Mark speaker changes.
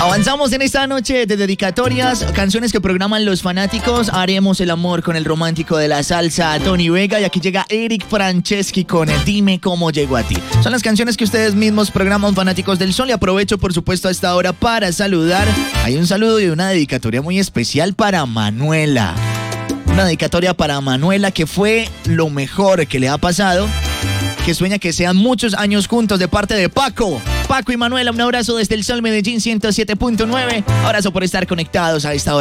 Speaker 1: Avanzamos en esta noche de dedicatorias, canciones que programan los fanáticos. Haremos el amor con el romántico de la salsa, Tony Vega, y aquí llega Eric Franceschi con el Dime cómo llego a ti. Son las canciones que ustedes mismos programan, fanáticos del Sol, y aprovecho por supuesto a esta hora para saludar. Hay un saludo y una dedicatoria muy especial para Manuela. Una dedicatoria para Manuela, que fue lo mejor que le ha pasado, que sueña que sean muchos años juntos, de parte de Paco. Paco y Manuela, un abrazo desde el Sol Medellín 107.9. Abrazo por estar conectados a esta hora.